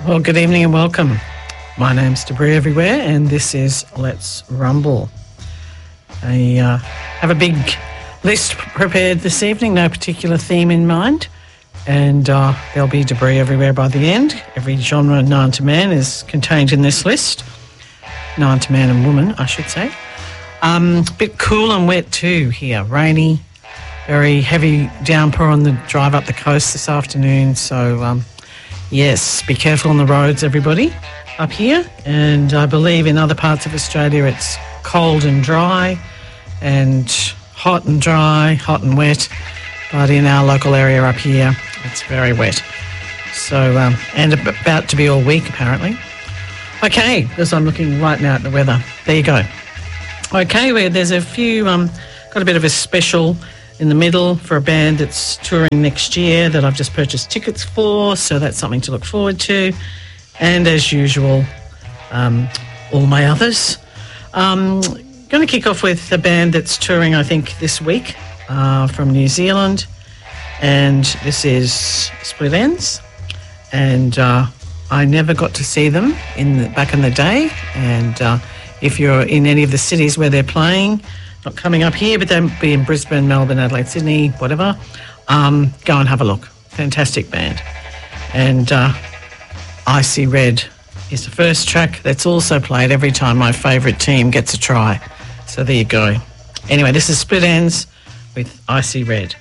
Well, good evening and welcome. My name's Debris Everywhere and this is Let's Rumble. I have a big list prepared this evening, no particular theme in mind, and there'll be debris everywhere by the end. Every genre known to man is contained in this list. Known to man and woman, I should say. A bit cool and wet too here. Rainy, very heavy downpour on the drive up the coast this afternoon, so yes, be careful on the roads, everybody, up here. And I believe in other parts of Australia it's cold and dry and hot and dry, hot and wet. But in our local area up here, it's very wet. So, and about to be all week, apparently. Okay, because I'm looking right now at the weather. There you go. Okay, there's a few, got a bit of a special in the middle for a band that's touring next year that I've just purchased tickets for, so that's something to look forward to. And as usual, all my others. Going to kick off with a band that's touring, I think, this week from New Zealand, and this is Split Enz. And I never got to see them back in the day, and if you're in any of the cities where they're playing, not coming up here, but they'll be in Brisbane, Melbourne, Adelaide, Sydney, whatever. Go and have a look. Fantastic band. And Icy Red is the first track that's also played every time my favourite team gets a try. So there you go. Anyway, this is Split Enz with Icy Red.